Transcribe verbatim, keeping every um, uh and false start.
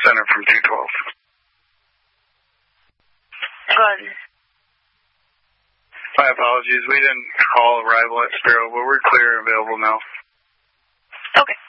center from two twelve. Good. My apologies. We didn't call arrival at Sparrow, but we're clear and available now. Okay.